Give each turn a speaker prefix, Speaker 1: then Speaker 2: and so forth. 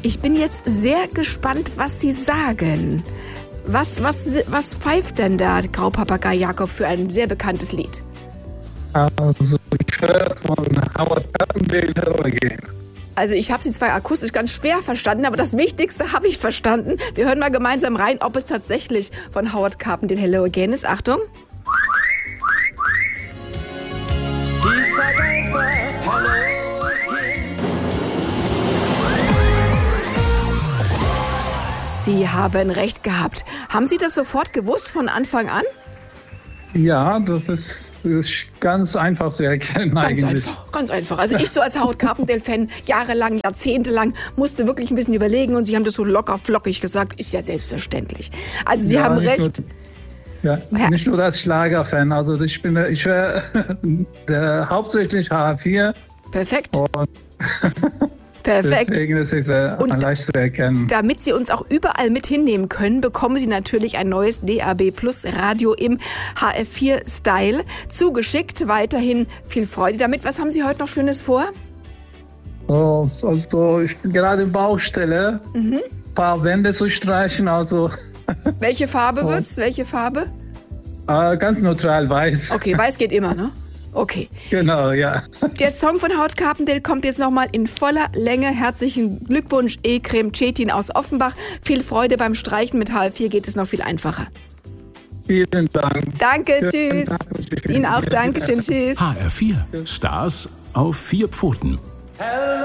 Speaker 1: Ich bin jetzt sehr gespannt, was Sie sagen. Was pfeift denn der Graupapagei Jakob für ein sehr bekanntes Lied?
Speaker 2: Also ich höre von Howard Carpendale Hello Again.
Speaker 1: Also ich habe Sie zwar akustisch ganz schwer verstanden, aber das Wichtigste habe ich verstanden. Wir hören mal gemeinsam rein, ob es tatsächlich von Howard Carpendale Hello Again ist. Achtung. Sie haben recht gehabt. Haben Sie das sofort gewusst von Anfang an?
Speaker 2: Ja, das ist ganz einfach zu erkennen eigentlich.
Speaker 1: Ganz einfach. Also ich so als Howard Carpendale-Fan jahrelang, jahrzehntelang musste wirklich ein bisschen überlegen und Sie haben das so locker flockig gesagt, ist ja selbstverständlich. Also Sie haben recht.
Speaker 2: Nicht nur als Schlagerfan, also ich höre hauptsächlich HR4.
Speaker 1: Perfekt. Perfekt.
Speaker 2: Deswegen ist es leicht zu erkennen.
Speaker 1: Damit Sie uns auch überall mit hinnehmen können, bekommen Sie natürlich ein neues DAB Plus Radio im HR4-Style zugeschickt. Weiterhin viel Freude damit. Was haben Sie heute noch Schönes vor?
Speaker 2: Also ich bin gerade in Baustelle, ein paar Wände zu streichen. Also.
Speaker 1: Welche Farbe wird's? Welche Farbe?
Speaker 2: Ganz neutral weiß.
Speaker 1: Okay, weiß geht immer, ne? Okay.
Speaker 2: Genau, ja.
Speaker 1: Der Song von Howard Carpendale kommt jetzt nochmal in voller Länge. Herzlichen Glückwunsch, Ekrem Cetin aus Offenbach. Viel Freude beim Streichen. Mit HR4 geht es noch viel einfacher.
Speaker 2: Vielen Dank.
Speaker 1: Danke, tschüss. Ihnen auch, danke schön, tschüss.
Speaker 3: HR4, Stars auf 4 Pfoten.